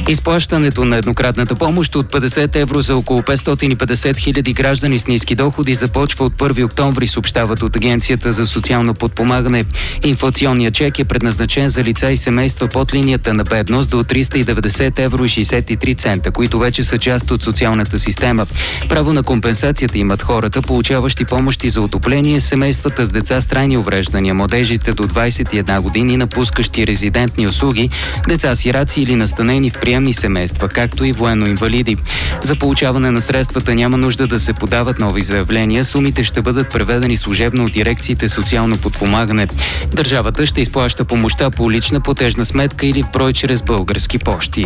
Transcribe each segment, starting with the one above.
Изплащането на еднократната помощ от 50 евро за около 550 хиляди граждани с ниски доходи започва от 1 октомври, съобщават от Агенцията за социално подпомагане. Инфлационният чек е предназначен за лица и семейства под линията на бедност до 390 евро и 63 цента, които вече са част от социалната система. Право на компенсацията имат хората, получаващи помощи за отопление, семействата с деца с трайни увреждания, младежите до 21 години, напускащи резидентни услуги, деца-сираци или настанени в приемни семейства, както и военно-инвалиди. За получаване на средствата няма нужда да се подават нови заявления. Сумите ще бъдат преведени служебно от дирекциите социално подпомагане. Държавата ще изплаща помощта по лична платежна сметка или в брой чрез български пощи.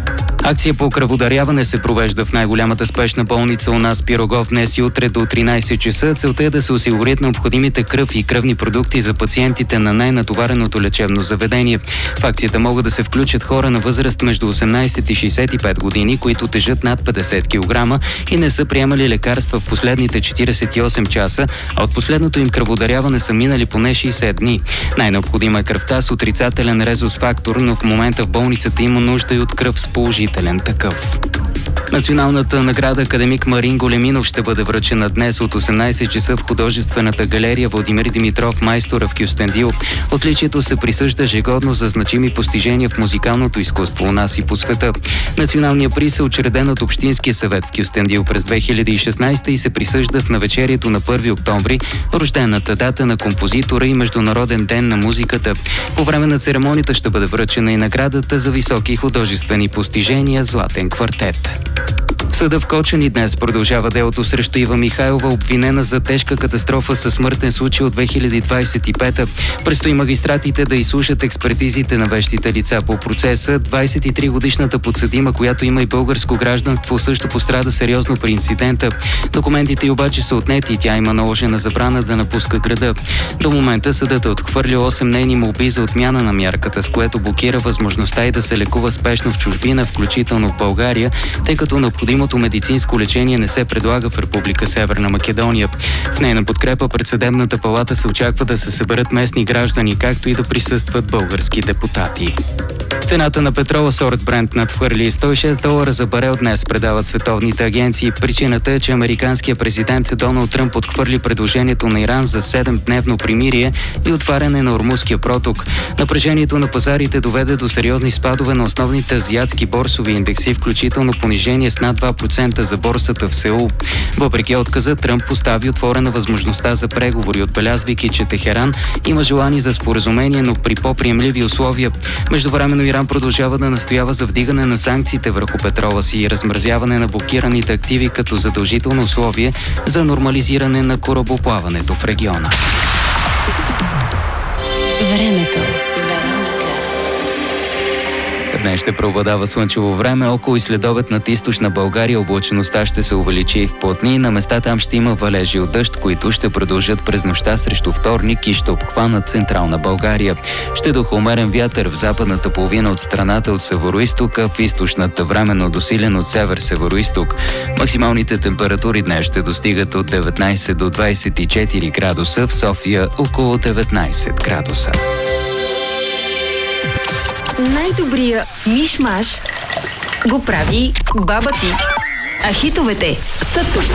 Акция по кръводаряване се провежда в най-голямата спешна болница у нас Пирогов днес и утре до 13 часа. Целта е да се осигурят необходимите кръв и кръвни продукти за пациентите на най-натовареното лечебно заведение. В акцията могат да се включат хора на възраст между 18 и 65 години, които тежат над 50 кг и не са приемали лекарства в последните 48 часа, а от последното им кръводаряване са минали поне 60 дни. Най-необходима е кръвта с отрицателен резус фактор, но в момента в болницата има нужда и от кръв с положителен такъв. Националната награда академик Марин Големинов ще бъде връчена днес от 18 часа в художествената галерия Владимир Димитров Майстора в Кюстендил. Отличието се присъжда ежегодно за значими постижения в музикалното изкуство у нас и по света. Националният приз е учреден от Общинския съвет в Кюстендил през 2016 и се присъжда в навечерието на 1 октомври, рождената дата на композитора и Международен ден на музиката. По време на церемонията ще бъде връчена и наградата за високи художествени постижения «Златен квартет». В съда в Кочани днес продължава делото срещу Ива Михайлова, обвинена за тежка катастрофа със смъртен случай от 2025. Предстои магистратите да изслушат експертизите на вещите лица по процеса. 23-годишната подсъдима, която има и българско гражданство, също пострада сериозно при инцидента. Документите й обаче са отнети и тя има наложена забрана да напуска града. До момента съдът е отхвърлил 8 нейни молби за отмяна на мярката, с което блокира възможността и да се лекува спешно в чужбина, включително в България, тъй като необходимото медицинско лечение не се предлага в Република Северна Македония. В нейна подкрепа пред Съдебната палата се очаква да се съберат местни граждани, както и да присъстват български депутати. Цената на петрола сорт Брент надхвърли $106 за барел днес, предават световните агенции. Причината е, че американският президент Доналд Тръмп отхвърли предложението на Иран за 7-дневно примирие и отваряне на Ормузския проток. Напрежението на пазарите доведе до сериозни спадове на основните азиатски борсови индекси, включително понижение с над 2% за борсата в Сеул. Въпреки отказа, Тръмп постави отворена възможността за преговори, отбелязвайки, че Техеран има желание за споразумение, но при по-приемливи условия. Междувременно Иран продължава да настоява за вдигане на санкциите върху петрола си и размразяване на блокираните активи като задължително условие за нормализиране на корабоплаването в региона. Времето. Днес ще преобладава слънчево време. Около и следобед над източна България облачността ще се увеличи и вплътни. На места там ще има валежи от дъжд, които ще продължат през нощта срещу вторник и ще обхванат централна България. Ще духа умерен вятър в западната половина от страната от североизтока, в източната временно досилен от север-североизток. Максималните температури днес ще достигат от 19 до 24 градуса, в София около 19 градуса. Най-добрия миш-маш го прави баба ти. А хитовете са тук.